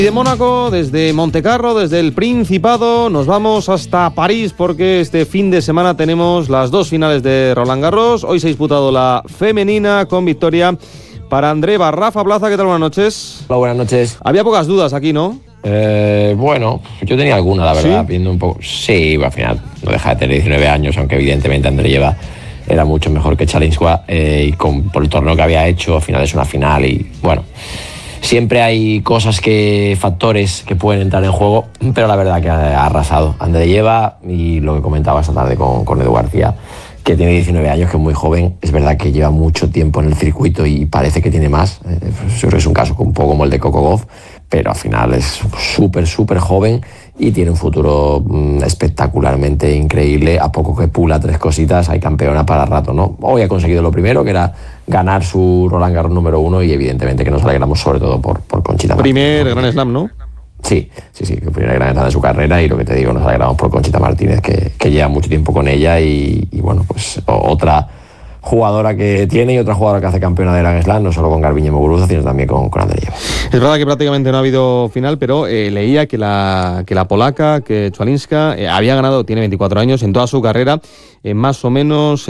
De Mónaco, desde Montecarlo, desde el Principado, nos vamos hasta París porque este fin de semana tenemos las dos finales de Roland Garros. Hoy se ha disputado la femenina con victoria para Andreeva. Rafa Plaza, ¿qué tal? Buenas noches. Hola, buenas noches. Había pocas dudas aquí, ¿no? Bueno, yo tenía alguna, la verdad, ¿Sí? viendo un poco. Sí, al final no deja de tener 19 años, aunque evidentemente Andreeva era mucho mejor que Chalinskua y por el torneo que había hecho, al final es una final y bueno. Siempre hay factores que pueden entrar en juego, pero la verdad que ha arrasado Andreeva y lo que comentaba esta tarde con Edu García, que tiene 19 años, que es muy joven. Es verdad que lleva mucho tiempo en el circuito y parece que tiene más. Yo creo que es un caso un poco como el de Coco Gauff, pero al final es súper joven y tiene un futuro espectacularmente increíble. A poco que pula 3 cositas, hay campeona para rato, ¿no? Hoy ha conseguido lo primero, que era ganar su Roland Garros número 1 y evidentemente que nos alegramos sobre todo por Conchita Martínez. Primer Grand Slam, ¿no? Sí, el primer Grand Slam de su carrera y lo que te digo, nos alegramos por Conchita Martínez, que lleva mucho tiempo con ella y bueno, pues otra jugadora que tiene y otra jugadora que hace campeona de Grand Slam, no solo con Garbiñe Muguruza, sino también con Andreeva. Es verdad que prácticamente no ha habido final, pero leía que la polaca, que Chalinska, había ganado, tiene 24 años, en toda su carrera, más o menos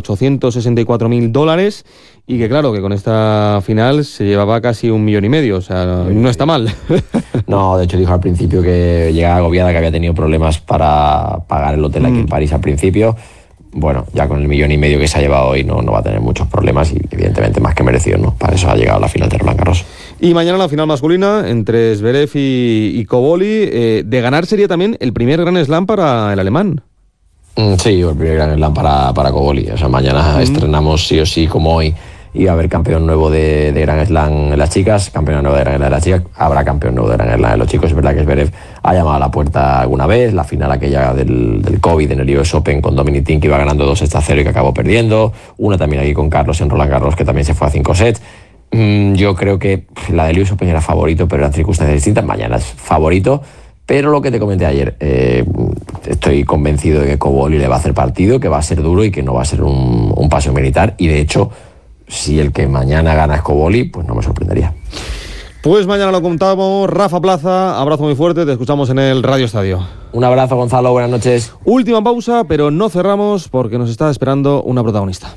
$864.000, y que claro, que con esta final se llevaba casi 1,5 millones, o sea, no está mal. No, de hecho dijo al principio que llegaba agobiada, que había tenido problemas para pagar el hotel aquí en París al principio. Bueno, ya con el 1,5 millones que se ha llevado hoy no va a tener muchos problemas y evidentemente más que merecido, ¿no? Para eso ha llegado a la final de Roland Garros. Y mañana la final masculina entre Zverev y Cobolli. De ganar sería también el primer Grand Slam para el alemán. Sí, el primer Grand Slam para Cobolli. O sea, mañana estrenamos sí o sí, como hoy, y va a haber campeón nuevo de Grand Slam en las chicas, campeona nueva de Grand Slam de las chicas, habrá campeón nuevo de Grand Slam de los chicos. Es verdad que Zverev ha llamado a la puerta alguna vez, la final aquella del COVID en el US Open con Dominic Thiem, que iba ganando 2-0 y que acabó perdiendo, una también aquí con Carlos en Roland Garros, que también se fue a 5 sets. Yo creo que la del US Open era favorito, pero eran circunstancias distintas. Mañana es favorito, pero lo que te comenté ayer, estoy convencido de que Cobolli le va a hacer partido, que va a ser duro y que no va a ser un paseo militar, y de hecho si el que mañana gana es Cobolli, pues no me sorprendería. Pues mañana lo contamos. Rafa Plaza, abrazo muy fuerte, te escuchamos en el Radio Estadio. Un abrazo, Gonzalo, buenas noches. Última pausa, pero no cerramos porque nos está esperando una protagonista.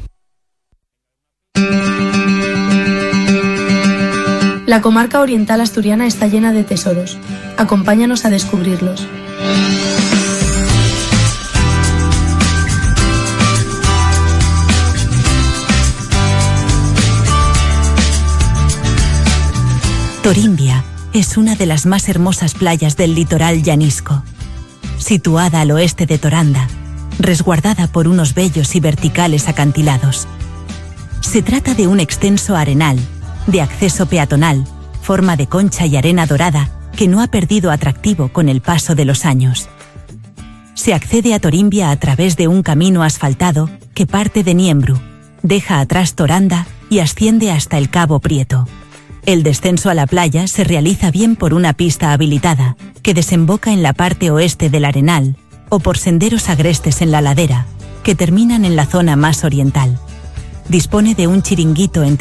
La comarca oriental asturiana está llena de tesoros. Acompáñanos a descubrirlos. Torimbia es una de las más hermosas playas del litoral llanisco. Situada al oeste de Toranda, resguardada por unos bellos y verticales acantilados. Se trata de un extenso arenal, de acceso peatonal, forma de concha y arena dorada, que no ha perdido atractivo con el paso de los años. Se accede a Torimbia a través de un camino asfaltado que parte de Niembru, deja atrás Toranda y asciende hasta el Cabo Prieto. El descenso a la playa se realiza bien por una pista habilitada, que desemboca en la parte oeste del arenal, o por senderos agrestes en la ladera, que terminan en la zona más oriental. Dispone de un chiringuito entre